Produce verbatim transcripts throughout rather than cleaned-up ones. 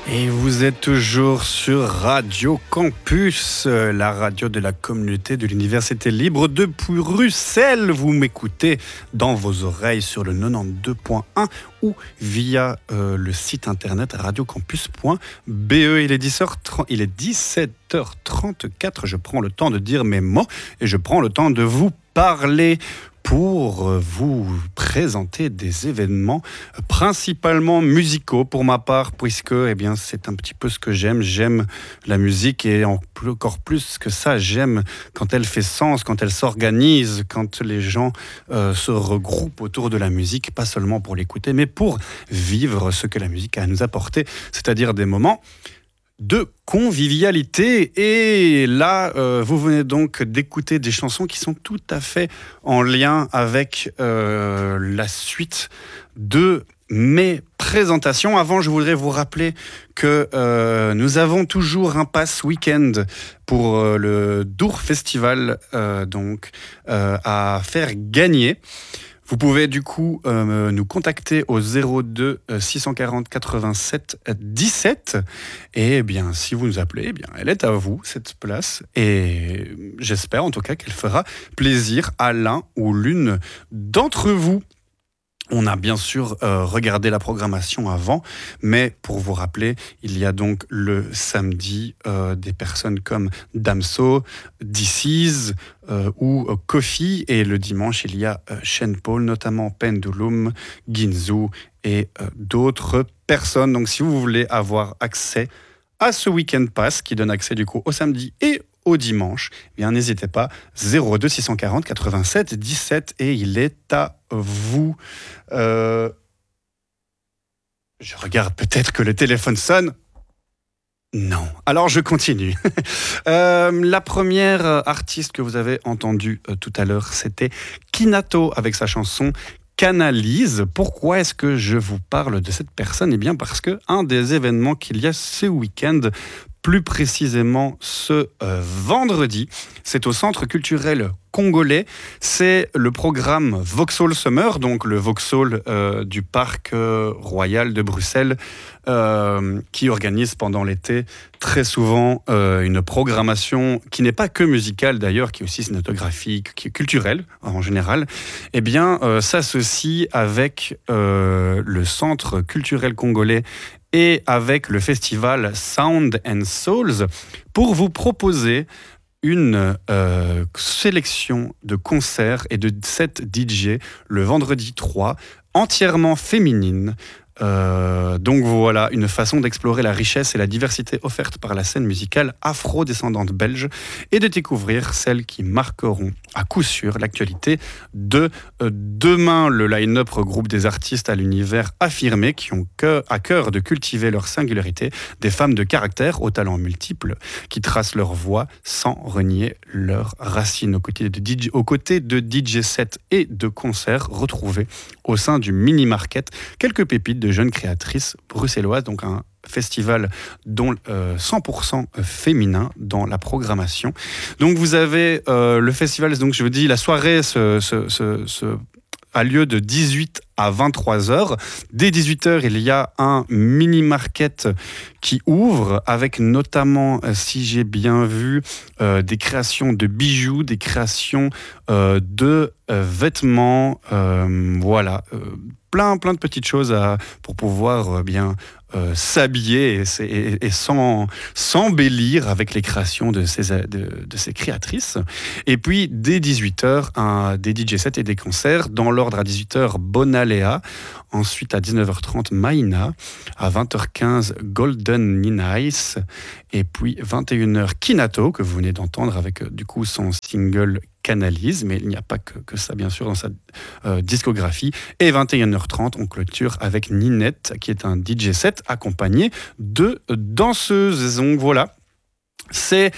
Et vous êtes toujours sur Radio Campus, la radio de la communauté de l'Université libre de Bruxelles. Vous m'écoutez dans vos oreilles sur le quatre-vingt-douze point un ou via euh, le site internet radiocampus point b e. Il est dix-sept heures trente-quatre. Je prends le temps de dire mes mots et je prends le temps de vous parler pour vous présenter des événements principalement musicaux pour ma part, puisque eh bien, c'est un petit peu ce que j'aime. J'aime la musique et encore plus que ça, j'aime quand elle fait sens, quand elle s'organise, quand les gens euh, se regroupent autour de la musique, pas seulement pour l'écouter, mais pour vivre ce que la musique a à nous apporter, c'est-à-dire des moments de convivialité. Et là, euh, vous venez donc d'écouter des chansons qui sont tout à fait en lien avec euh, la suite de mes présentations. Avant, je voudrais vous rappeler que euh, nous avons toujours un pass week-end pour euh, le Dour Festival euh, donc, euh, à faire gagner. Vous pouvez du coup euh, nous contacter au zéro deux six cent quarante quatre-vingt-sept dix-sept et eh bien si vous nous appelez, eh bien elle est à vous cette place et j'espère en tout cas qu'elle fera plaisir à l'un ou l'une d'entre vous. On a bien sûr euh, regardé la programmation avant, mais pour vous rappeler, il y a donc le samedi euh, des personnes comme Damso, D C euh, ou euh, Kofi, et le dimanche, il y a euh, Sean Paul, notamment Pendulum, Ginzu et euh, d'autres personnes. Donc si vous voulez avoir accès à ce Weekend Pass, qui donne accès du coup au samedi et au dimanche, eh bien n'hésitez pas, zéro deux six cent quarante quatre-vingt-sept dix-sept, et il est à vous. Euh... Je regarde peut-être que le téléphone sonne. Non. Alors je continue. euh, la première artiste que vous avez entendue euh, tout à l'heure, c'était Kinato avec sa chanson Canalise. Pourquoi est-ce que je vous parle de cette personne ? Eh bien parce que un des événements qu'il y a ce week-end, plus précisément ce euh, vendredi, c'est au Centre culturel congolais. C'est le programme Vauxhall Summer, donc le Vauxhall euh, du Parc euh, Royal de Bruxelles, euh, qui organise pendant l'été très souvent euh, une programmation qui n'est pas que musicale d'ailleurs, qui est aussi cinématographique, qui est culturelle en général. Eh bien, euh, s'associe avec euh, le Centre culturel congolais et avec le festival Sound and Souls pour vous proposer une euh, sélection de concerts et de sets D J le vendredi trois, entièrement féminine. Euh, donc voilà, une façon d'explorer la richesse et la diversité offerte par la scène musicale afro-descendante belge et de découvrir celles qui marqueront à coup sûr l'actualité de euh, demain. Le line-up regroupe des artistes à l'univers affirmé qui ont que, à cœur de cultiver leur singularité, des femmes de caractère aux talents multiples qui tracent leur voie sans renier leurs racines. Aux côtés de D J, aux côtés de D J sets et de concerts retrouvés au sein du mini-market, quelques pépites de jeunes créatrices bruxelloises, donc un festival dont euh, cent pour cent féminin dans la programmation. Donc vous avez euh, le festival, donc je vous dis, la soirée se, se, se, se a lieu de dix-huit à vingt-trois heures. Dès dix-huit heures, il y a un mini-market qui ouvre avec notamment, si j'ai bien vu, euh, des créations de bijoux, des créations euh, de euh, vêtements, euh, voilà, euh, plein, plein de petites choses à, pour pouvoir euh, bien euh, s'habiller et, et, et s'en, s'embellir avec les créations de ces, de, de ces créatrices. Et puis, dès dix-huit heures, un, des D J sets et des concerts. Dans l'ordre, à dix-huit heures, Bonaléa. Ensuite, à dix-neuf heures trente, Maïna. À vingt heures quinze, Golden Nice. Et puis, vingt et une heures, Kinato, que vous venez d'entendre avec, du coup, son single Canalise, mais il n'y a pas que, que ça, bien sûr, dans sa euh, discographie. Et vingt et une heures trente, on clôture avec Ninette, qui est un D J set accompagné de danseuses. Donc voilà, c'est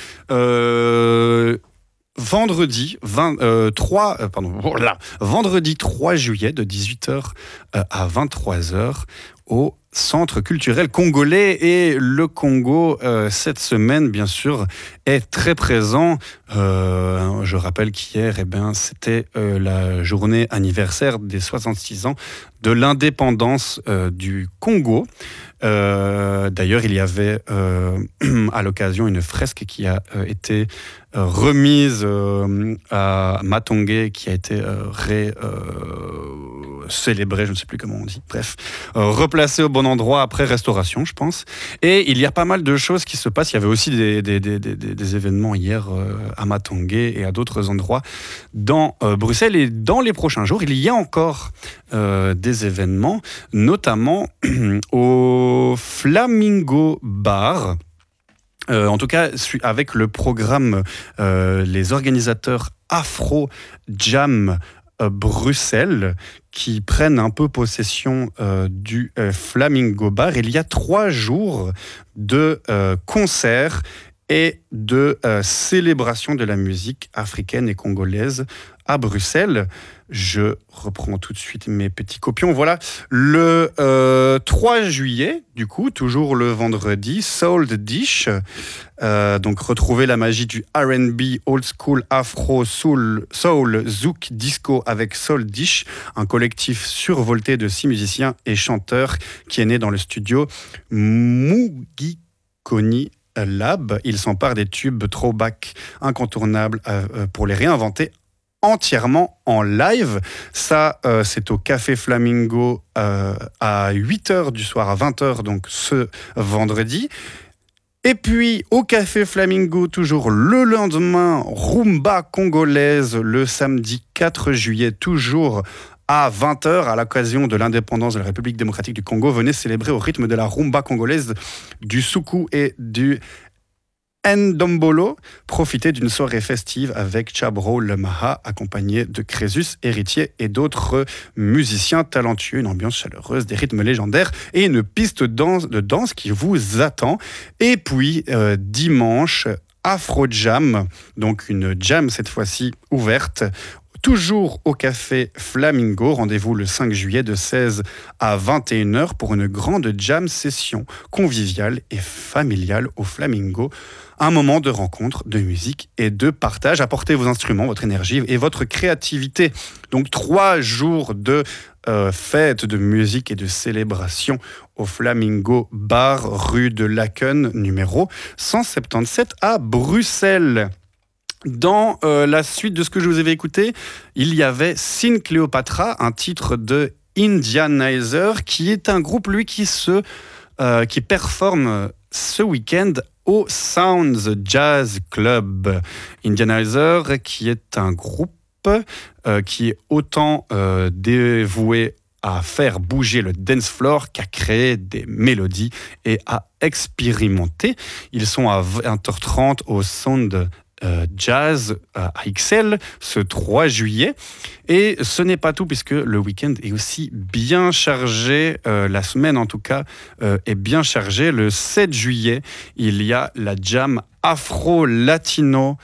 euh, vendredi vingt, euh, trois, euh, pardon, voilà, vendredi trois juillet de dix-huit heures euh, à vingt-trois heures au Centre culturel congolais. Et le Congo, euh, cette semaine, bien sûr, est très présent. Euh, je rappelle qu'hier, eh ben, c'était euh, la journée anniversaire des soixante-six ans de l'indépendance euh, du Congo. Euh, d'ailleurs, il y avait euh, à l'occasion une fresque qui a euh, été euh, remise euh, à Matonge, qui a été euh, ré, euh, célébrée, je ne sais plus comment on dit, bref, euh, replacée au bon endroit après restauration, je pense. Et il y a pas mal de choses qui se passent. Il y avait aussi des, des, des, des, des événements hier euh, à Matonge et à d'autres endroits dans euh, Bruxelles. Et dans les prochains jours, il y a encore euh, des événements, notamment au Flamingo Bar. Euh, en tout cas, avec le programme, euh, les organisateurs Afro Jam euh, Bruxelles, qui prennent un peu possession euh, du euh, Flamingo Bar. Il y a trois jours de euh, concerts et de euh, célébration de la musique africaine et congolaise à Bruxelles. Je reprends tout de suite mes petits copions. Voilà, le euh, trois juillet, du coup, toujours le vendredi, Soul Dish. Euh, donc, retrouver la magie du R and B, old school, afro, soul, soul, zouk, disco avec Soul Dish, un collectif survolté de six musiciens et chanteurs qui est né dans le studio Mugikoni Lab. Il s'empare des tubes throwback incontournables euh, pour les réinventer entièrement en live. Ça, euh, c'est au Café Flamingo euh, à huit heures du soir, à vingt heures, donc ce vendredi. Et puis, au Café Flamingo, toujours le lendemain, rumba congolaise, le samedi quatre juillet, toujours à vingt heures, à l'occasion de l'indépendance de la République démocratique du Congo. Venez célébrer au rythme de la rumba congolaise, du soukou et du Ndombolo, profitez d'une soirée festive avec Chabro Lemaha, accompagné de Crésus, Héritier et d'autres musiciens talentueux, une ambiance chaleureuse, des rythmes légendaires et une piste danse, de danse qui vous attend. Et puis, euh, dimanche, Afro Jam, donc une jam cette fois-ci ouverte, toujours au Café Flamingo. Rendez-vous le cinq juillet de seize à vingt et une heures pour une grande jam session conviviale et familiale au Flamingo. Un moment de rencontre, de musique et de partage. Apportez vos instruments, votre énergie et votre créativité. Donc trois jours de euh, fête, de musique et de célébration au Flamingo Bar, rue de Laken, numéro cent soixante-dix-sept à Bruxelles. Dans euh, la suite de ce que je vous avais écouté, il y avait Sin Cleopatra, un titre de Indianizer, qui est un groupe, lui, qui, se, euh, qui performe ce week-end au Sounds Jazz Club. Indianizer, qui est un groupe euh, qui est autant euh, dévoué à faire bouger le dance floor qu'à créer des mélodies et à expérimenter. Ils sont à vingt heures trente au Sound Euh, Jazz euh, à X L ce trois juillet. Et ce n'est pas tout, puisque le week-end est aussi bien chargé, euh, la semaine en tout cas euh, est bien chargée. Le sept juillet, il y a la jam afro-latino,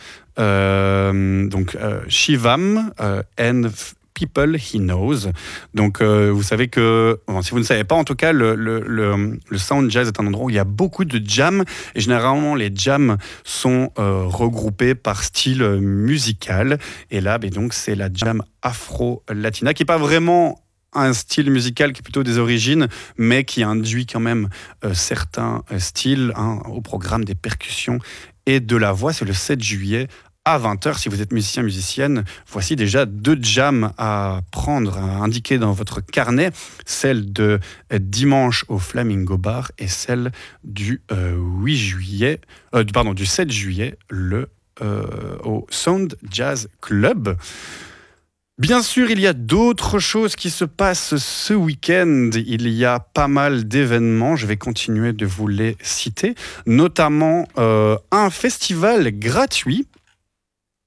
euh, donc euh, Shivam euh, and People He Knows. Donc, euh, vous savez que, bon, si vous ne savez pas, en tout cas, le, le, le, le Sound Jazz est un endroit où il y a beaucoup de jams. Et généralement, les jams sont euh, regroupés par style musical. Et là, ben, donc, c'est la jam afro-latina, qui n'est pas vraiment un style musical, qui est plutôt des origines, mais qui induit quand même euh, certains styles hein, au programme des percussions et de la voix. C'est le sept juillet à vingt heures, si vous êtes musicien, musicienne, voici déjà deux jams à prendre, à indiquer dans votre carnet, celle de dimanche au Flamingo Bar et celle du euh, huit juillet, euh, pardon, du sept juillet, le, euh, au Sound Jazz Club. Bien sûr, il y a d'autres choses qui se passent ce week-end. Il y a pas mal d'événements, je vais continuer de vous les citer, notamment euh, un festival gratuit